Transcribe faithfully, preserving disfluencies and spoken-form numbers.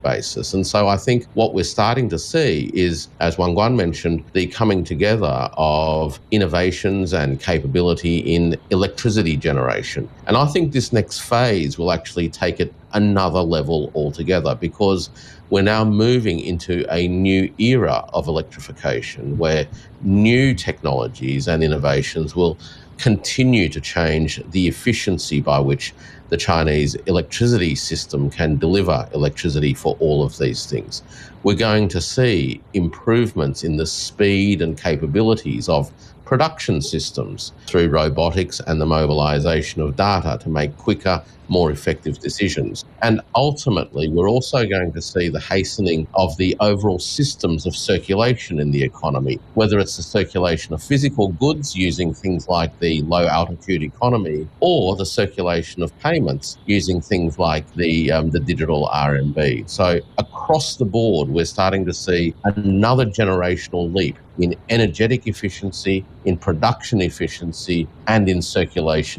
basis. And so I think what we're starting to see is, as Wang Guan mentioned, the coming together of innovations and capability in electricity generation. And I think this next phase will actually take it another level altogether, because we're now moving into a new era of electrification where new technologies and innovations will continue to change the efficiency by which the Chinese electricity system can deliver electricity for all of these things. We're going to see improvements in the speed and capabilities of production systems through robotics and the mobilization of data to make quicker, more effective decisions. And ultimately, we're also going to see the hastening of the overall systems of circulation in the economy, whether it's the circulation of physical goods using things like the low altitude economy, or the circulation of payments using things like the, um, the digital R M B. So across the board, we're starting to see another generational leap in energetic efficiency, in production efficiency, and in circulation